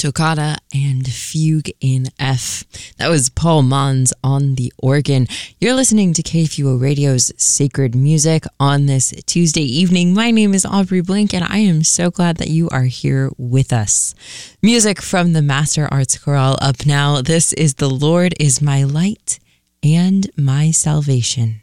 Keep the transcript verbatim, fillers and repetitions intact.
Toccata and Fugue in F. That was Paul Mons on the organ. You're listening to K F U O Radio's Sacred Music on this Tuesday evening. My name is Aubrey Blink, and I am so glad that you are here with us. Music from the Master Arts Chorale up now. This is The Lord is My Light and My Salvation.